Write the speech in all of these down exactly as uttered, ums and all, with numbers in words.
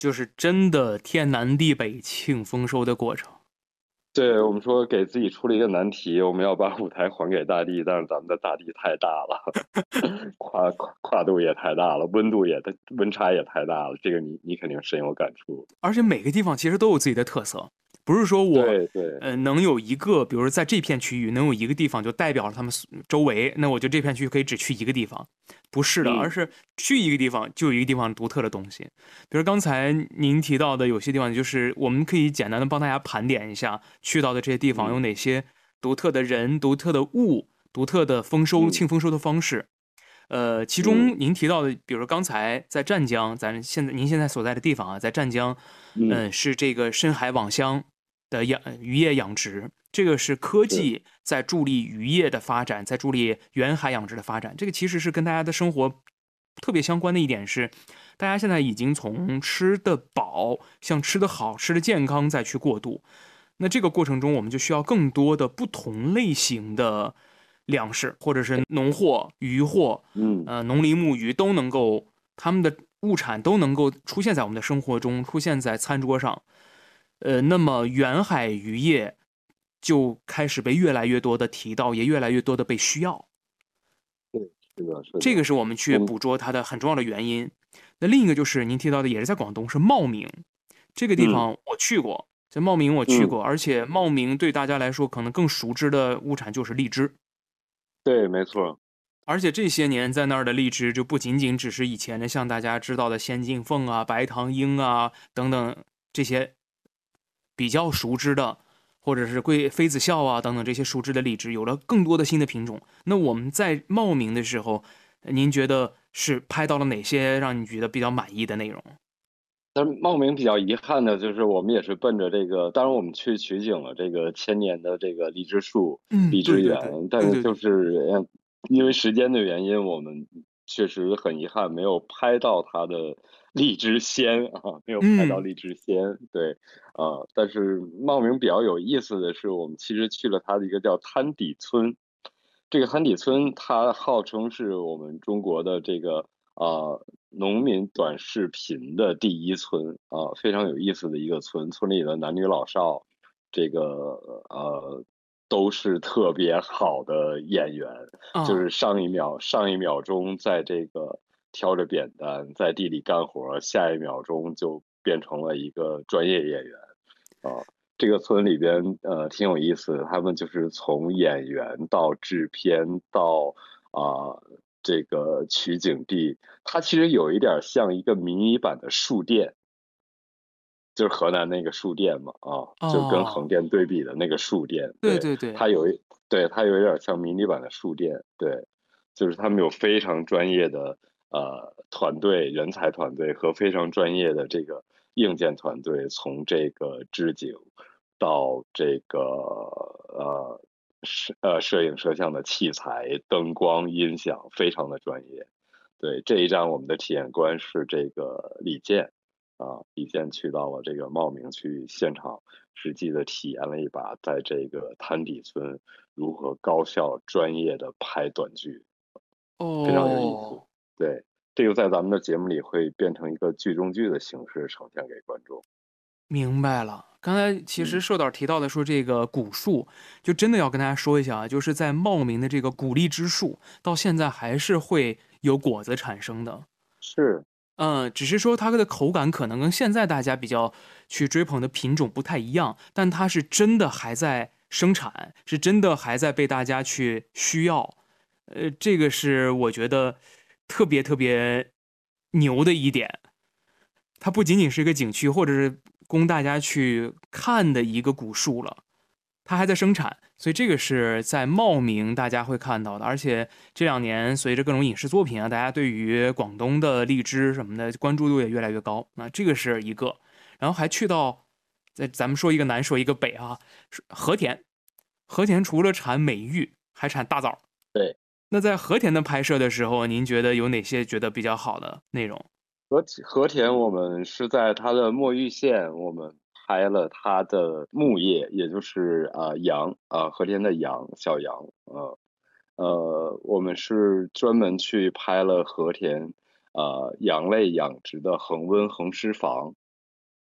就是真的天南地北庆丰收的过程。 对，我们说给自己出了一个难题，我们要把舞台还给大地，但是咱们的大地太大了，跨跨跨度也太大了，温度也温差也太大了，这个你你肯定深有感触。 而且每个地方其实都有自己的特色，不是说我对对， 呃能有一个，比如说在这片区域能有一个地方就代表了他们周围，那我就这片区域可以只去一个地方，不是的，而嗯是去一个地方就有一个地方独特的东西。比如刚才您提到的有些地方，就是我们可以简单的帮大家盘点一下去到的这些地方有嗯哪些独特的人、独特的物、独特的丰收嗯庆丰收的方式。呃，其嗯中您提到的，比如说刚才在湛江，咱现在您现在所在的地方啊，在湛江， 嗯， 嗯、是这个深海网箱的养渔业养殖，这个是科是， 技在助力渔业的发展，在助力远海养殖的发展。这个其实是跟大家的生活特别相关的一点是，大家现在已经从吃得饱向吃得好、吃得健康再去过渡。那这个过程中，我们就需要更多的不同类型的粮食，或者是农货、渔货， 嗯呃，农林牧渔都能够，他们的物产都能够出现在我们的生活中，出现在餐桌上。呃，那么远海渔业就开始被越来越多的提到，也越来越多的被需要。 对，是的，是的， 这个是我们去我们捕捉它的很重要的原因。那另一个就是您提到的，也是在广东，是茂名这个地嗯方，我去过，在茂名我去嗯， 过，而且茂名对大家来说可能更熟知的物产就是荔枝。 对，没错， 而且这些年在那儿的荔枝就不仅仅只是以前的像大家知道的仙境凤啊、白糖鹰啊等等这些比较熟知的，或者是贵妃子笑啊等等这些熟知的荔枝，有了更多的新的品种。那我们在茂名的时候，您觉得是拍到了哪些让你觉得比较满意的内容？ 但是茂名比较遗憾的就是，我们也是奔着这个，当然我们去取景了这个千年的这个荔枝树、 嗯， 荔枝园， 对对对但是就对对对， 是呃因为时间的原因，我们确实很遗憾没有拍到它的荔枝仙啊，没有拍到嗯， 荔枝仙。对，啊，但是茂名比较有意思的是，我们其实去了它的一个叫滩底村，这个滩底村它号称是我们中国的这个啊、农民短视频的第一村啊、非常有意思的一个村，村里的男女老少，这个呃都是特别好的演员，就是啊， 上一秒上一秒钟在这个挑着扁担在地里干活，下一秒钟就变成了一个专业演员啊。这个村里边，呃，挺有意思的。他们就是从演员到制片到啊、这个取景地，它其实有一点像一个迷你版的树店，就是河南那个树店嘛，啊，就跟横哦， 店对比的那个树店，对， 对对对， 它有一，对，它有一点像迷你版的树店，对，就是他们有非常专业的呃团队、人才团队和非常专业的这个硬件团队，从这个置景到这个呃摄呃摄影摄像的器材、灯光、音响，非常的专业。对，这一站我们的体验官是这个李健。啊，李健去到了这个茂名去现场，实际的体验了一把在这个滩底村如何高效专业的拍短剧，非常有意思。 哦。 对，这个在咱们的节目里会变成一个剧中剧的形式呈现给观众。 明白了，刚才其实嗯， 社导提到的说这个古树，就真的要跟大家说一下啊，就是在茂名的这个古荔枝树，到现在还是会有果子产生的。 是， 嗯，只是说它的口感可能跟现在大家比较去追捧的品种不太一样，但它是真的还在生产，是真的还在被大家去需要。呃，这个是我觉得特别特别牛的一点。它不仅仅是一个景区或者是供大家去看的一个古树了，它还在生产，所以这个是在茂名大家会看到的。而且这两年随着各种影视作品啊，大家对于广东的荔枝什么的关注度也越来越高。那这个是一个，然后还去到，在咱们说一个南说一个北啊，和田，和田除了产美玉，还产大枣。 对。 那在和田的拍摄的时候，您觉得有哪些觉得比较好的内容？ 和和田，我们是在它的墨玉县，我们拍了它的木业，也就是啊、呃羊啊、和田的羊，小羊，呃呃，我们是专门去拍了和田呃羊类养殖的恒温恒湿房，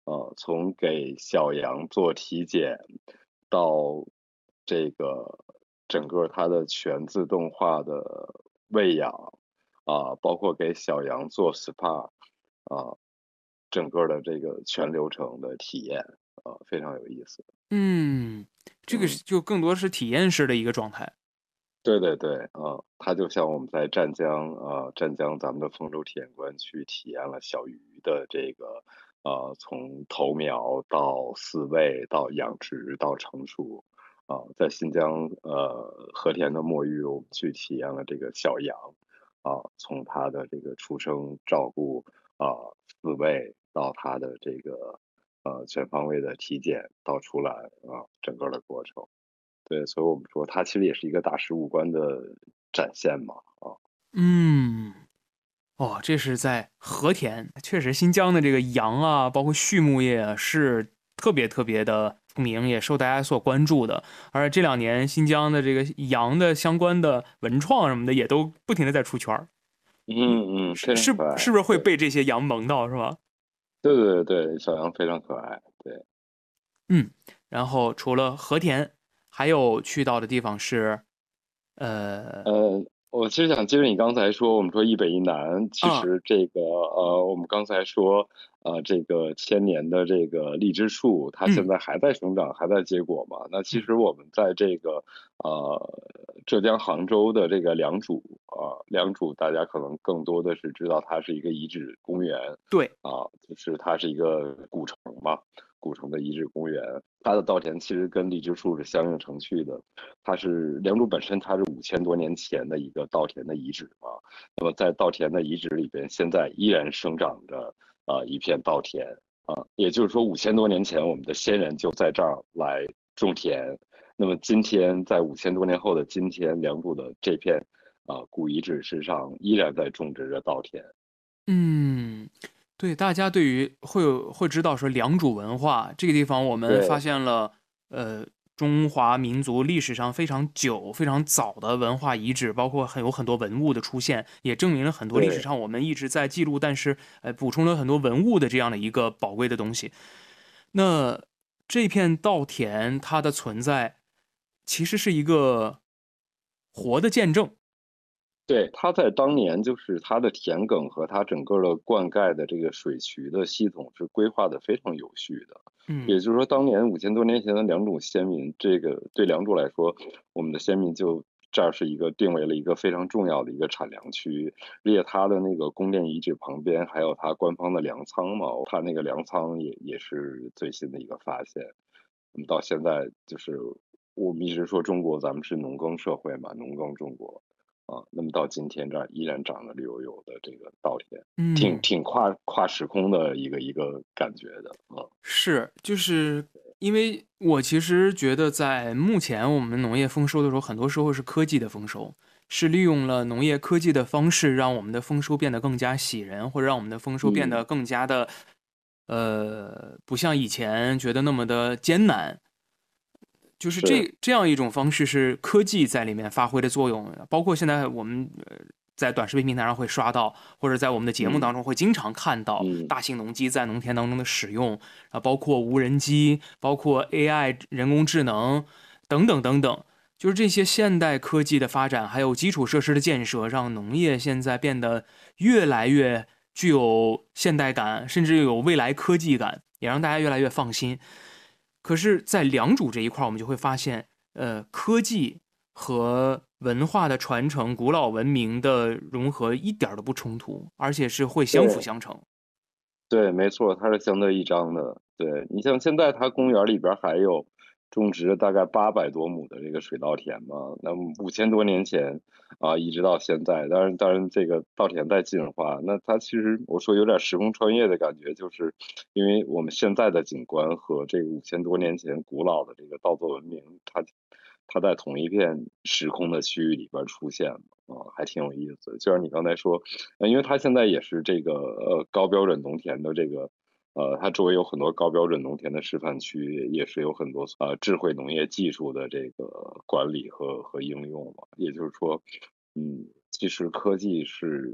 呃，从给小羊做体检，到这个整个它的全自动化的喂养，啊、包括给小羊做 S P A，啊、整个的这个全流程的体验，啊、非常有意思。 嗯，这个嗯。 是就更多是体验式的一个状态。 对对对，啊，它就像我们在湛江，啊，湛江咱们的丰州体验馆去体验了小鱼的这个，呃，从头苗到饲喂到养殖到成熟，啊，在新疆呃和田的墨玉，我们去体验了这个小羊，啊，从它的这个出生照顾啊饲喂到它的这个呃全方位的体检到出来啊整个的过程。对，所以我们说它其实也是一个大师五官的展现嘛，啊， 嗯，哦，这是在和田，确实新疆的这个羊啊，包括畜牧业啊，是特别特别的出名，也受大家所关注的。而这两年新疆的这个羊的相关的文创什么的，也都不停的在出圈儿。 嗯嗯，非常是是可爱， 是不是会对， 被这些羊萌到是吧？ 对对对，小羊非常可爱，对， 嗯，然后除了和田，还有去到的地方是呃呃，我其实想接着你刚才说，我们说一北一南，其啊实这个呃，我们刚才说，呃，这个千年的这个荔枝树，它现嗯在还在生长，还在结果嘛。那其嗯实我们在这个呃浙江杭州的这个良渚啊、良渚大家可能更多的是知道它是一个遗址公园对啊、就是它是一个古城嘛，古城的遗址公园，它的稻田其实跟荔枝树是相映成趣的。它是良渚本身，它是五千多年前的一个稻田的遗址嘛。那么在稻田的遗址里边，现在依然生长着啊、呃一片稻田啊、也就是说五千多年前我们的先人就在这儿来种田。那么今天在五千多年后的今天，良渚的这片啊、古遗址之上依然在种植着稻田。 嗯，对，大家对于会有会知道说良渚文化这个地方，我们发对现了呃中华民族历史上非常久、非常早的文化遗址，包括很有很多文物的出现，也证明了很多历史对上我们一直在记录，但是呃补充了很多文物的这样的一个宝贵的东西。那这片稻田它的存在，其实是一个活的见证。 对，它在当年就是它的田埂和它整个的灌溉的这个水渠的系统是规划的非常有序的。也嗯就是说，当年五千多年前的良渚先民，这个对良渚来说，我们的先民就这儿是一个定为了一个非常重要的一个产粮区，而且它的那个宫殿遗址旁边还有它官方的粮仓嘛，它那个粮仓也也是最新的一个发现。那么到现在就是我们一直说中国咱们是农耕社会嘛，农耕中国。啊，那么到今天这儿依然长了绿油油的这个稻田，挺嗯。 挺跨跨时空的一个一个感觉的啊。 是，就是因为我其实觉得，在目前我们农业丰收的时候，很多时候是科技的丰收，是利用了农业科技的方式，让我们的丰收变得更加喜人，或者让我们的丰收变得嗯， 更加的，呃，不像以前觉得那么的艰难。就是是， 这这样一种方式是科技在里面发挥的作用，包括现在我们呃在短视频平台上会刷到，或者在我们的节目当嗯中会经常看到嗯， 大型农机在农田当中的使用啊，包括无人机，包括 A I 人工智能等等等等，就是这些现代科技的发展，还有基础设施的建设，让农业现在变得越来越具有现代感，甚至有未来科技感，也让大家越来越放心。可是，在良渚这一块，我们就会发现，呃，科技和文化的传承、古老文明的融合一点都不冲突，而且是会相辅对相成。 对，没错，它是相得益彰的。对你像现在它公园里边儿还有种植了大概八百多亩的这个水稻田嘛，那五千多年前啊，一直到现在，当然当然这个稻田在进化，那它其实我说有点时空穿越的感觉，就是因为我们现在的景观和这个五千多年前古老的这个稻作文明，它它在同一片时空的区域里边儿出现了。啊，还挺有意思的。就像你刚才说，呃，因为它现在也是这个呃高标准农田的这个，呃，它周围有很多高标准农田的示范区，也是有很多呃智慧农业技术的这个管理和和应用嘛。也就是说，嗯，其实科技是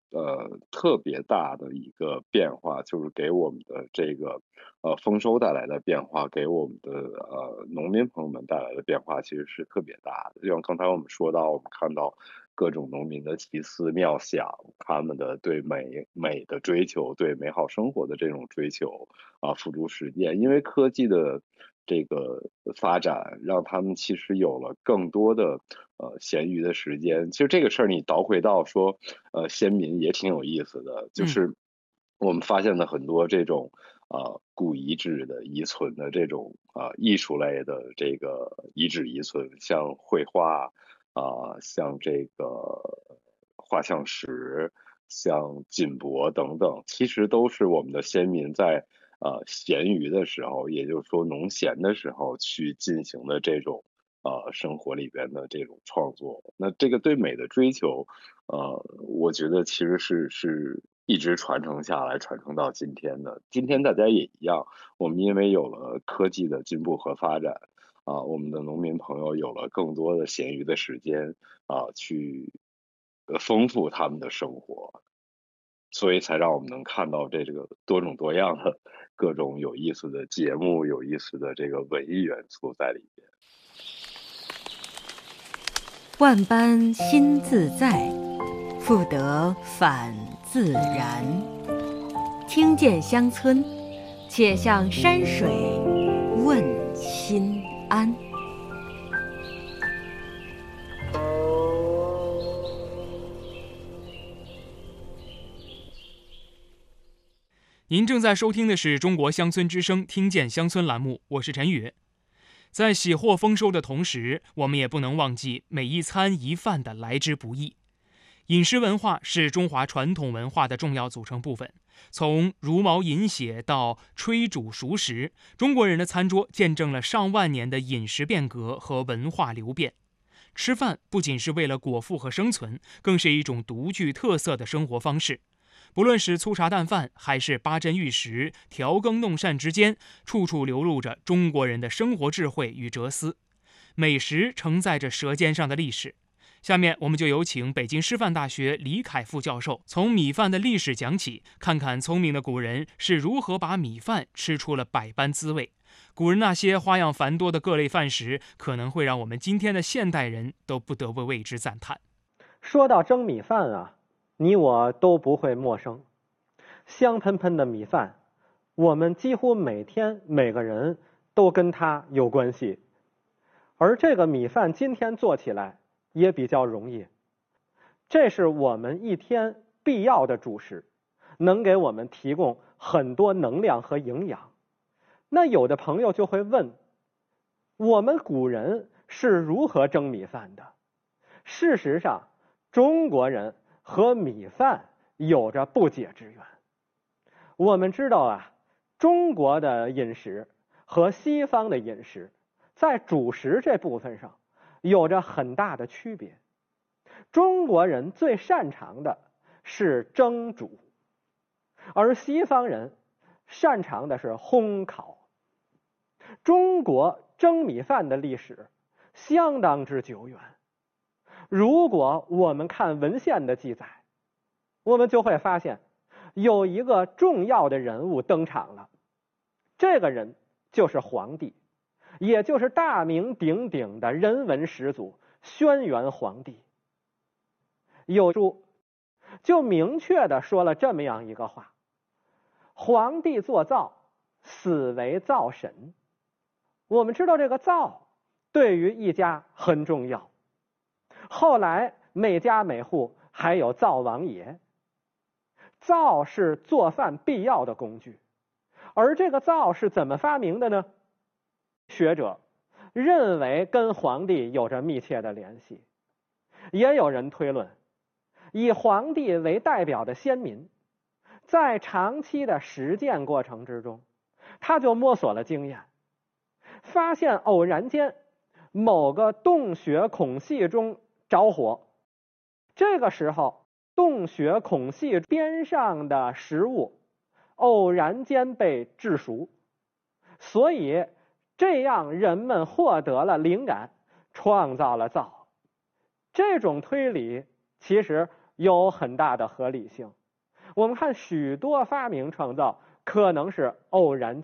呃特别大的一个变化，就是给我们的这个呃丰收带来的变化，给我们的呃农民朋友们带来的变化，其实是特别大的。就像刚才我们说到，我们看到各种农民的奇思妙想，他们的对美美的追求，对美好生活的这种追求啊，付诸实践。因为科技的这个发展，让他们其实有了更多的呃闲余的时间。其实这个事儿你倒回到说，呃，先民也挺有意思的，就嗯是我们发现了很多这种呃古遗址的遗存的这种啊、呃艺术类的这个遗址遗存，像绘画啊、像这个画像石。像锦帛等等，其实都是我们的先民在呃闲余的时候，也就是说农闲的时候去进行的这种呃生活里边的这种创作。那这个对美的追求，呃，我觉得其实是是一直传承下来，传承到今天的。今天大家也一样，我们因为有了科技的进步和发展。啊，我们的农民朋友有了更多的闲余的时间啊，去呃丰富他们的生活，所以才让我们能看到这这个多种多样的各种有意思的节目，有意思的这个文艺元素在里边。 万般心自在，复得返自然。听见乡村，且向山水问心安。 您正在收听的是中国乡村之声听见乡村栏目，我是陈宇。在喜获丰收的同时，我们也不能忘记每一餐一饭的来之不易。饮食文化是中华传统文化的重要组成部分，从茹毛饮血到炊煮熟食，中国人的餐桌见证了上万年的饮食变革和文化流变。吃饭不仅是为了果腹和生存，更是一种独具特色的生活方式。不论是粗茶淡饭，还是八珍玉食，调羹弄膳之间，处处流露着中国人的生活智慧与哲思。美食承载着舌尖上的历史。下面我们就有请北京师范大学李凯副教授从米饭的历史讲起，看看聪明的古人是如何把米饭吃出了百般滋味。古人那些花样繁多的各类饭食，可能会让我们今天的现代人都不得不为之赞叹。 说到蒸米饭啊，你我都不会陌生。香喷喷的米饭，我们几乎每天每个人都跟它有关系。而这个米饭今天做起来也比较容易，这是我们一天必要的主食，能给我们提供很多能量和营养。那有的朋友就会问，我们古人是如何蒸米饭的？事实上，中国人和米饭有着不解之缘。我们知道啊，中国的饮食和西方的饮食在主食这部分上有着很大的区别。中国人最擅长的是蒸煮，而西方人擅长的是烘烤。中国蒸米饭的历史相当之久远。如果我们看文献的记载，我们就会发现有一个重要的人物登场了。这个人就是皇帝，也就是大名鼎鼎的人文始祖轩辕皇帝。有书就明确地说了这么样一个话：皇帝作灶，死为灶神。我们知道这个灶对于一家很重要，后来每家每户还有灶王爷。灶是做饭必要的工具，而这个灶是怎么发明的呢？学者认为跟皇帝有着密切的联系，也有人推论，以皇帝为代表的先民，在长期的实践过程之中，他就摸索了经验，发现偶然间某个洞穴孔隙中着火，这个时候洞穴孔隙边上的食物偶然间被炙熟，所以这样人们获得了灵感，创造了灶。这种推理其实有很大的合理性。我们看许多发明创造可能是偶然